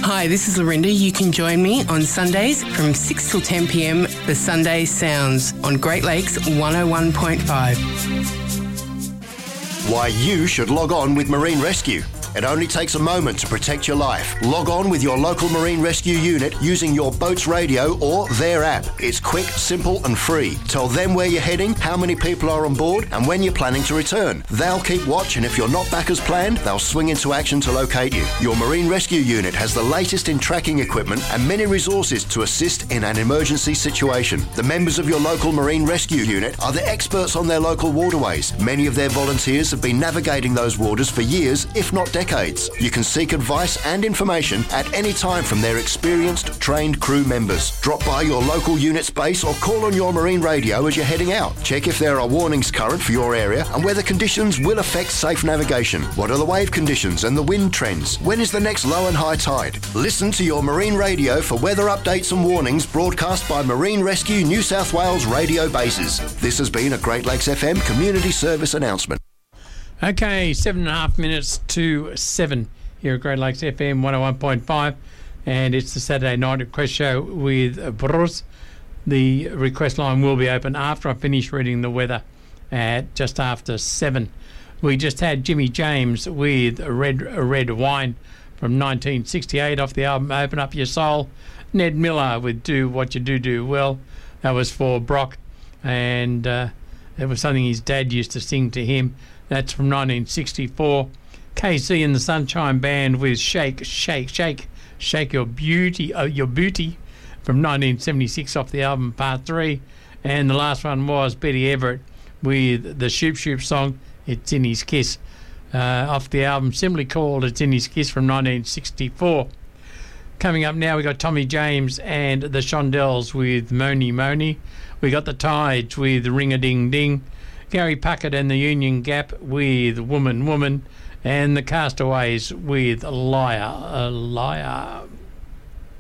Hi, this is Lorinda. You can join me on Sundays from 6 till 10 p.m. The Sunday Sounds on Great Lakes 101.5. Why you should log on with Marine Rescue. It only takes a moment to protect your life. Log on with your local Marine Rescue unit using your boat's radio or their app. It's quick, simple and free. Tell them where you're heading, how many people are on board and when you're planning to return. They'll keep watch, and if you're not back as planned, they'll swing into action to locate you. Your Marine Rescue unit has the latest in tracking equipment and many resources to assist in an emergency situation. The members of your local Marine Rescue unit are the experts on their local waterways. Many of their volunteers have been navigating those waters for years, if not decades. You can seek advice and information at any time from their experienced, trained crew members. Drop by your local unit's base or call on your marine radio as you're heading out. Check if there are warnings current for your area and whether conditions will affect safe navigation. What are the wave conditions and the wind trends? When is the next low and high tide? Listen to your marine radio for weather updates and warnings broadcast by Marine Rescue New South Wales radio bases. This has been a Great Lakes FM community service announcement. Okay, 7.5 minutes to 7 here at Great Lakes FM 101.5, and it's the Saturday night request show with Bruce. The request line will be open after I finish reading the weather at just after 7. We just had Jimmy James with Red Wine from 1968 off the album Open Up Your Soul. Ned Miller with Do What You Do Well. That was for Brock, and it was something his dad used to sing to him. That's from 1964. KC and the Sunshine Band with Shake, Shake, Shake, Shake Your Beauty from 1976 off the album Part 3. And the last one was Betty Everett with the Shoop Shoop song, It's in His Kiss, off the album simply called It's in His Kiss from 1964. Coming up now, we got Tommy James and the Shondells with Moni Moni. We got the Tides with Ring-a-Ding-Ding. Gary Puckett and the Union Gap with Woman Woman, and the Castaways with Liar.